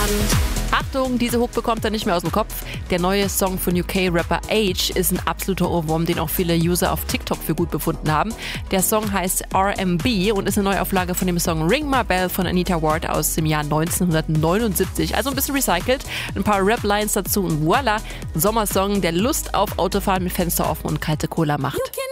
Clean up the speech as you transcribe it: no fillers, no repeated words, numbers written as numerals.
Achtung, diese Hook bekommt er nicht mehr aus dem Kopf. Der neue Song von UK-Rapper Age ist ein absoluter Ohrwurm, den auch viele User auf TikTok für gut befunden haben. Der Song heißt RMB und ist eine Neuauflage von dem Song Ring My Bell von Anita Ward aus dem Jahr 1979. Also ein bisschen recycelt, ein paar Rap-Lines dazu und voila, ein Sommersong, der Lust auf Autofahren mit Fenster offen und kalte Cola macht.